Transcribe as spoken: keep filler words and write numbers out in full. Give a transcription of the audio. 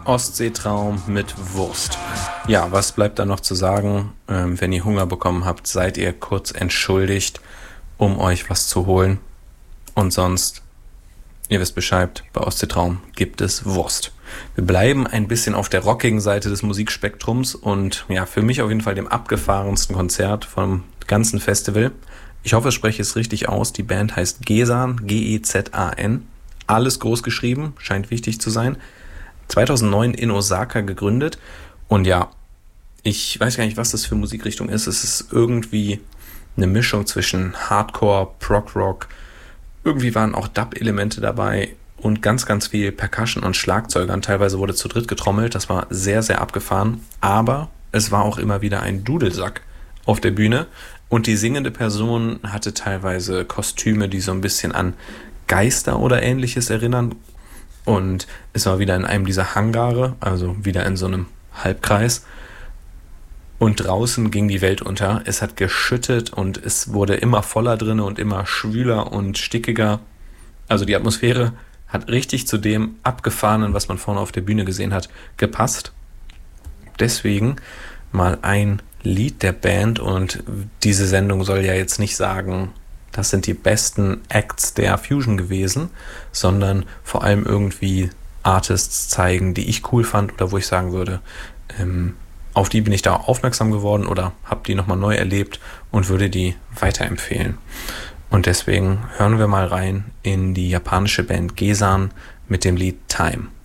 Ostseetraum mit Wurst. Ja, was bleibt da noch zu sagen? Ähm, wenn ihr Hunger bekommen habt, seid ihr kurz entschuldigt, um euch was zu holen. Und sonst, ihr wisst Bescheid, bei Ostseetraum gibt es Wurst. Wir bleiben ein bisschen auf der rockigen Seite des Musikspektrums und ja, für mich auf jeden Fall dem abgefahrensten Konzert vom ganzen Festival. Ich hoffe, ich spreche es richtig aus. Die Band heißt Gezan, G E Z A N. Alles groß geschrieben, scheint wichtig zu sein. zweitausendneun in Osaka gegründet. Und ja, ich weiß gar nicht, was das für Musikrichtung ist. Es ist irgendwie eine Mischung zwischen Hardcore, Prog-Rock. Irgendwie waren auch Dub-Elemente dabei und ganz, ganz viel Percussion und Schlagzeugern. Teilweise wurde zu dritt getrommelt. Das war sehr, sehr abgefahren. Aber es war auch immer wieder ein Dudelsack auf der Bühne. Und die singende Person hatte teilweise Kostüme, die so ein bisschen an Geister oder Ähnliches erinnern. Und es war wieder in einem dieser Hangare, also wieder in so einem Halbkreis. Und draußen ging die Welt unter. Es hat geschüttet und es wurde immer voller drin und immer schwüler und stickiger. Also die Atmosphäre hat richtig zu dem Abgefahrenen, was man vorne auf der Bühne gesehen hat, gepasst. Deswegen mal ein Lied der Band, und diese Sendung soll ja jetzt nicht sagen, das sind die besten Acts der Fusion gewesen, sondern vor allem irgendwie Artists zeigen, die ich cool fand oder wo ich sagen würde, ähm, auf die bin ich da aufmerksam geworden oder habe die nochmal neu erlebt und würde die weiterempfehlen. Und deswegen hören wir mal rein in die japanische Band Gezan mit dem Lied Time.